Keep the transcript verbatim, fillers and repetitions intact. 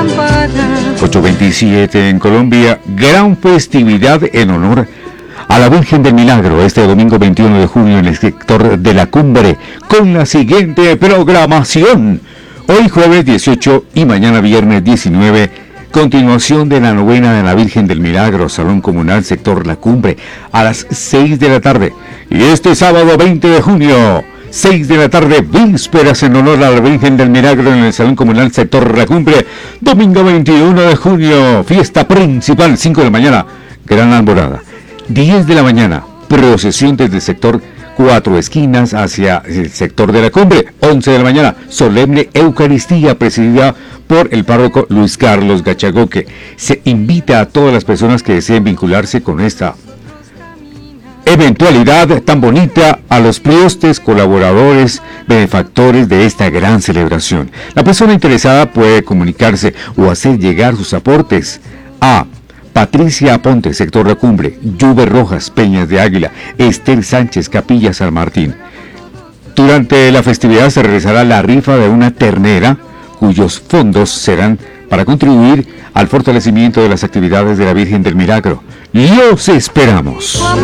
ocho veintisiete en Colombia, gran festividad en honor a la Virgen del Milagro este domingo veintiuno de junio en el sector de la Cumbre, con la siguiente programación. Hoy jueves dieciocho y mañana viernes diecinueve, continuación de la novena de la Virgen del Milagro, Salón Comunal Sector La Cumbre, a las seis de la tarde. Y este sábado veinte de junio, seis de la tarde, vísperas en honor a la Virgen del Milagro en el Salón Comunal Sector La Cumbre. Domingo veintiuno de junio, fiesta principal, cinco de la mañana, gran alborada. diez de la mañana, procesión desde el sector Cuatro Esquinas hacia el sector de la Cumbre. once de la mañana, solemne Eucaristía presidida por el párroco Luis Carlos Gachagoque. Se invita a todas las personas que deseen vincularse con esta eventualidad tan bonita, a los priostes, colaboradores, benefactores de esta gran celebración. La persona interesada puede comunicarse o hacer llegar sus aportes a Patricia Aponte, sector La Cumbre, Lluve Rojas, Peñas de Águila, Esther Sánchez, Capilla San Martín. Durante la festividad se realizará la rifa de una ternera, cuyos fondos serán para contribuir al fortalecimiento de las actividades de la Virgen del Milagro. ¡Los esperamos!